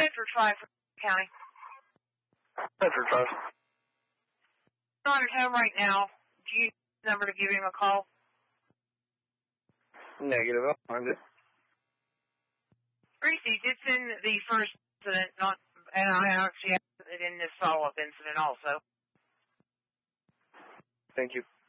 Bedford 5 for County. Bedford 5. Not at home right now. Do you have a number to give him a call? Negative. I'll find it. Reese, it's in the first incident, and I actually have it in this follow-up incident also. Thank you.